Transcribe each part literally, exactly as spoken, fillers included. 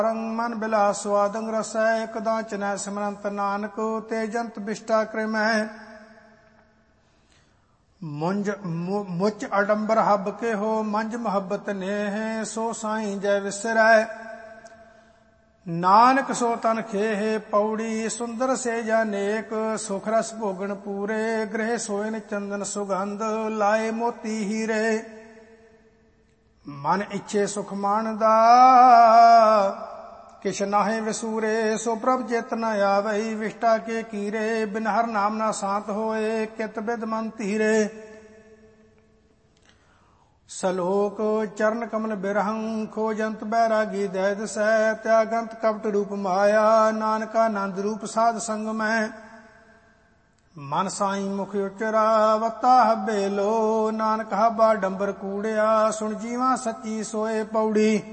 ਮਨ ਬਿਲਾਸ ਸੁਆਦੰ ਰਸੈ ਇਕ ਦਾਚਨੈ ਸਿਮਰੰਤ ਨਾਨਕ ਤੇਜੰਤ ਬਿਸ਼ਟਾ ਕ੍ਰਿਮੈ ਮੁੰਜ ਮੁੱਚ ਅਡੰਬਰ ਹੱਬ ਕੇ ਹੋ ਮੰਜ ਮੁਹੱਬਤ ਨੇਹ ਸੋ ਸਾਈਂ ਜੈ ਵਿਸਰੈ ਨਾਨਕ ਸੋ ਤਨ ਖੇਹ ਪੌੜੀ ਸੁੰਦਰ ਸੇ ਜਾਨੇਕ ਸੁਖ ਰਸ ਭੋਗਣ ਪੂਰੇ ਗ੍ਰਹਿ ਸੋਇਨ ਚੰਦਨ ਸੁਗੰਧ ਲਾਏ ਮੋਤੀ ਹੀਰੇ ਮਨ ਇੱਛੇ ਸੁਖ ਮਾਣਦਾ ਕਿਛ ਨਾਹੇ ਵਿਸੂਰੇ ਸੋ ਪ੍ਰਭ ਚਿਤ ਨ ਆਵਈ ਵਿਸ਼ਟਾ ਕੇ ਕੀਰੇ ਬਿਨ ਹਰ ਨਾਮ ਨਾ ਸਾਤ ਹੋਏ ਕਿਤ ਬਿਦ ਮਨ ਧੀਰੇ ਸਲੋਕ ਚਰਨ ਕਮਲ ਬਿਰਹੰ ਖੋਜੰਤ ਬੈਰਾਗੀ ਦੈ ਦਸੈ ਤਿਆਗੰਤ ਕਪਟ ਰੂਪ ਮਾਇਆ ਨਾਨਕਾ ਆਨੰਦ ਰੂਪ ਸਾਧ ਸੰਗ ਮੈਂ ਮਨ ਸਾਈ ਮੁਖ ਉਚਰਾ ਵਤਾ ਹੱਬੇ ਲੋ ਨਾਨਕ ਹਾਬਾ ਡੰਬਰ ਕੂੜਿਆ ਸੁਣ ਜੀਵਾ ਸੱਚੀ ਸੋਏ ਪੌੜੀ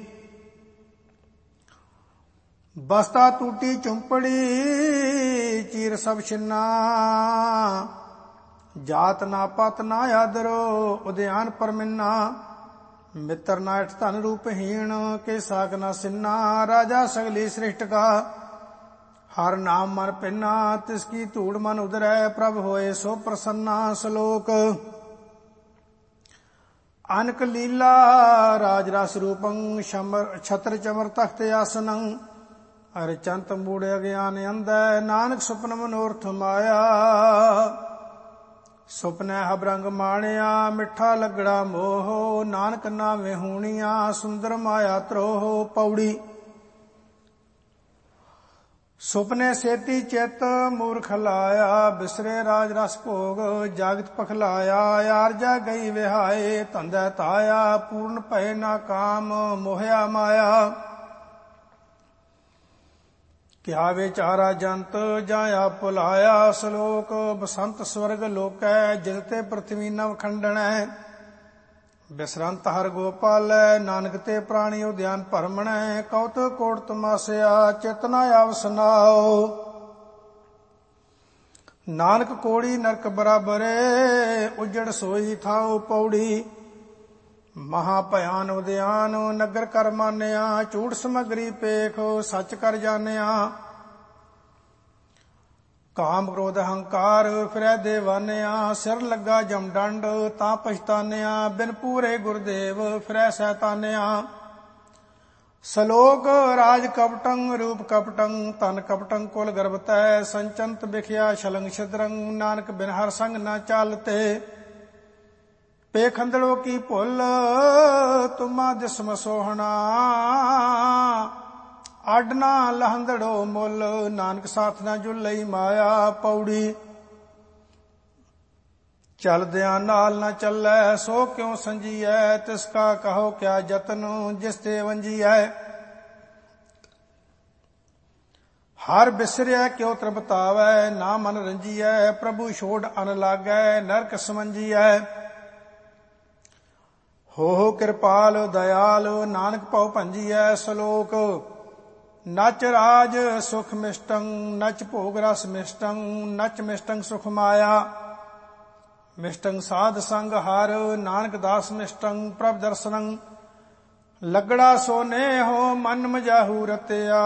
ਬਸਤਾ ਟੂਟੀ ਚੁੰਪੜੀ ਚੀਰ ਸਭ ਛਿੰਨਾ ਜਾਤ ਨਾ ਪਤ ਨਾ ਆਦਰੋ ਉਦਿਆਨ ਪਰਮਿੰਨਾ ਮਿੱਤਰ ਨਾ ਇਠ ਧਨ ਰੂਪਹੀਣ ਕੇ ਸਾਗ ਨਾ ਸਿੰਨਾ ਰਾਜਾ ਸਗਲੀ ਸ੍ਰਿਸ਼ਟ ਕਾ ਹਰ ਨਾਮ ਮਨ ਪਿੰਨਾ ਤਿਸ ਕੀ ਧੂੜ ਮਨ ਉਦਰੈ ਪ੍ਰਭ ਹੋਏ ਸੋ ਪ੍ਰਸੰਨਾ ਸ਼ਲੋਕ ਅਨਕ ਲੀਲਾ ਰਾਜ ਰਸ ਰੂਪੰ ਸ਼ਮਰ ਛਤਰ ਚਮਰ ਤਖਤ ਆਸਨੰ ਅਰਚੰਤ ਮੂੜ ਅਗਿਆਨ ਅੰਧੈ ਨਾਨਕ ਸੁਪਨ ਮਨੋਰਥ ਮਾਇਆ ਸੁਪਨੈ ਹਬ ਰੰਗ ਮਾਣਿਆ ਮਿੱਠਾ ਲੱਗੜਾ ਮੋਹ ਨਾਨਕ ਨਾਵੇਂ ਹੋਣੀਆਂ ਸੁੰਦਰ ਮਾਇਆ ਤਰੋਹ ਪੌੜੀ ਸੁਪਨੇ ਸੇਤੀ ਚਿਤ ਮੂਰਖ ਲਾਇਆ ਬਿਸਰੇ ਰਾਜ ਰਸ ਭੋਗ ਜਾਗਤ ਪਖਲਾਇਆ ਆਰਜਾ ਗਈ ਵਿਹਾਏ ਧੰਦਾ ਤਾਇਆ ਪੂਰਨ ਭਏ ਨਾ ਕਾਮ ਮੋਹਿਆ ਮਾਇਆ ਕਿਆ ਵਿਚਾਰਾ ਜੰਤ ਜਾਇਆ ਭੁਲਾਇਆ ਸ਼ਲੋਕ ਬਸੰਤ ਸਵਰਗ ਲੋਕੈ ਜਿਨ ਤੇ ਪ੍ਰਥਵੀ ਨਵ ਖੰਡਣੈ ਬਿਸਰੰਤ ਹਰ ਗੋਪਾਲੈ ਨਾਨਕ ਤੇ ਪ੍ਰਾਣੀ ਉਦਿਆਨ ਭਰਮਣੈ ਕਉਤ ਕੋਟ ਤਮਾਸਿਆ ਚਿਤਨਾ ਆਵਸਨਾਓ ਨਾਨਕ ਕੋੜੀ ਨਰਕ ਬਰਾਬਰੇ ਉਜੜ ਸੋਈ ਥਾਉ ਪੌੜੀ ਮਹਾ ਭਿਆਨ ਉਦਿਆਨ ਨਗਰ ਕਰ ਮਾਨਿਆ ਝੂਠ ਸਮਗਰੀ ਪੇਖ ਸੱਚ ਕਰ ਜਾਣਿਆ ਕਾਮ ਕ੍ਰੋਧ ਹੰਕਾਰ ਫਿਰੈ ਦੇਵਾਨਿਆ ਸਿਰ ਲੱਗਾ ਜਮ ਡੰਡ ਤਾਂ ਪਛਤਾਨਿਆ ਬਿਨ ਪੂਰੇ ਗੁਰਦੇਵ ਫਿਰੈ ਸੈਤਾਨਿਆ ਸ਼ਲੋਕ ਰਾਜ ਕਪਟੰ ਰੂਪ ਕਪਟੰ ਤਨ ਕਪਟੰ ਕੁਲ ਗਰਭਤੈ ਸੰਚੰਤ ਬਿਖਿਆ ਛਲੰਗ ਛਿਦਰੰ ਨਾਨਕ ਬਿਨ ਹਰ ਸੰਗ ਨਾ ਚਾਲਤੇ ਪੇਖੰਦੜੋ ਕੀ ਭੁੱਲ ਤੁਮਾ ਦਿਸਮ ਸੋਹਣਾ ਅੱਡ ਨਾ ਲਹੰਦੜੋ ਮੁੱਲ ਨਾਨਕ ਸਾਥ ਨਾ ਜੁਲਈ ਮਾਇਆ ਪੌੜੀ ਚਲਦਿਆਂ ਨਾਲ ਨਾ ਚੱਲੈ ਸੋ ਕਿਉ ਸੰਜੀਐ ਤਿਸ ਕਾ ਕਹੋ ਕਿਆ ਜਤਨ ਜਿਸ ਤੇ ਵੰਜੀਐ ਹਰ ਬਿਸਰਿਆ ਕਿਉ ਤ੍ਰਪਤਾਵੈ ਨਾ ਮਨ ਰੰਜੀਐ ਪ੍ਰਭੂ ਛੋੜ ਅਨ ਲਾਗੈ ਨਰਕ ਸਮੰਜੀਐ ਹੋ ਹੋ ਕਿਰਪਾਲ ਦਇਆਲ ਨਾਨਕ ਭਉ ਭੰਜੀਐ ਸ਼ਲੋਕ ਨਚ ਰਾਜ ਸੁਖ ਮਿਸ਼ਟੰ ਨਚ ਭੋਗ ਰਸ ਮਿਸ਼ਟੰ ਨਚ ਮਿਸ਼ਟੰ ਸੁਖ ਮਾਇਆ ਮਿਸ਼ਟੰ ਸਾਧ ਸੰਗ ਹਰ ਨਾਨਕ ਦਾਸ ਮਿਸ਼ਟੰ ਪ੍ਰਭ ਦਰਸਨੰ ਲੱਗੜਾ ਸੋਨੇ ਹੋ ਮਨ ਮਜਾਹੂ ਰਤਿਆ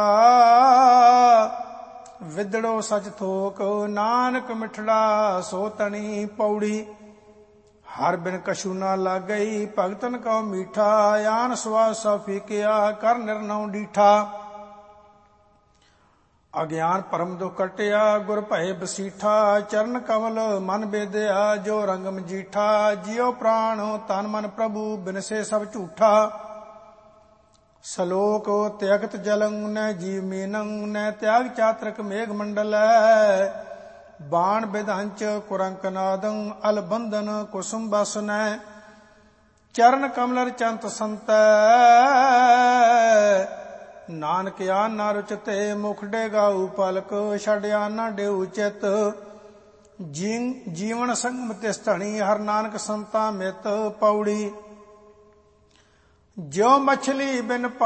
ਵਿਦੜੋ ਸਚ ਥੋਕ ਨਾਨਕ ਮਿਠੜਾ ਸੋ ਤਣੀ ਪੌੜੀ ਹਰ ਬਿਨ ਕਛੂ ਨਾ ਲਾਗਈ ਭਗਤਨ ਕਉ ਮੀਠਾ ਆਨ ਸਵਾ ਸਭ ਫੀਕਿਆ ਕਰ ਨਿਰਨਉ ਡੀਠਾ ਅਗਿਆਨ ਪਰਮ ਦੁਖ ਕਟਿਆ ਗੁਰ ਭਏ ਬਸੀਠਾ ਚਰਨ ਕਮਲ ਮਨ ਬੇਦਿਆ ਜੋ ਰੰਗ ਮਜੀਠਾ ਜਿਉ ਪ੍ਰਾਣ ਤਨ ਮਨ ਪ੍ਰਭੂ ਬਿਨਸੇ ਸਭ ਝੂਠਾ ਸ਼ਲੋਕ ਤਿਆਗਤ ਜਲੰ ਨੈ ਜੀਵ ਮੀਨੰ ਨੈ ਤਿਆਗ ਚਾਤਰਕ ਮੇਘ ਮੰਡਲੈ ਬਾਣ ਬਿਧੰਚ ਕੁਰੰਕ ਨਾਦੰ ਅਲ ਬੰਧਨ ਕੁਸੁਮ ਬਸਨੈ ਚਰਨ ਕਮਲਰ ਚੰਤ ਸੰਤੈ ਨਾਨਕ ਆਨ ਨਾ ਰੁਚਤੇ ਮੁਖ ਡੇਗਾਉ ਪਲਕ ਛੜਿਆ ਨਾ ਡੇਉ ਚਿਤ ਜੀਵਨ ਸੰਗਮ ਤਿਸ ਧਣੀ ਹਰ ਨਾਨਕ ਸੰਤਾ ਮਿਤ ਪੌੜੀ ਜਿਉ ਮਛਲੀ ਬਿਨ